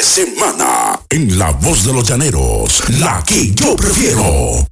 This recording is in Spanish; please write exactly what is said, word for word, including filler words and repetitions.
de semana. En La Voz de los Llaneros, la que yo prefiero.